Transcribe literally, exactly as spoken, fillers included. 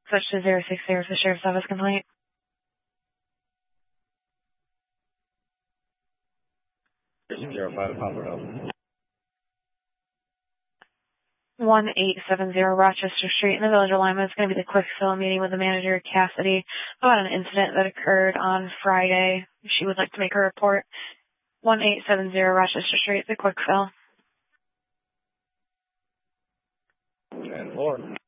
Switch to zero six zero for Sheriff's Office complaint. zero five to Poplar Hill. one eight seven zero Rochester Street in the Village of Lima. It's going to be the quick fill meeting with the manager, Cassidy, about an incident that occurred on Friday. She would like to make a report. one eight seven zero Rochester Street, the quick fill. And four.